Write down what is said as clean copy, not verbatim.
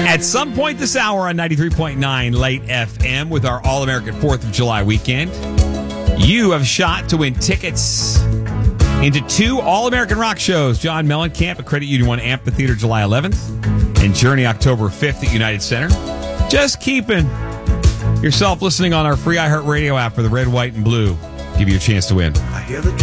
At some point this hour on 93.9 Late FM with our All-American 4th of July weekend, you have a shot to win tickets into 2 All-American Rock shows. John Mellencamp at Credit Union 1 Amphitheater July 11th and Journey October 5th at United Center. Just keeping yourself listening on our free iHeartRadio app for the red, white, and blue. Give you a chance to win. I hear the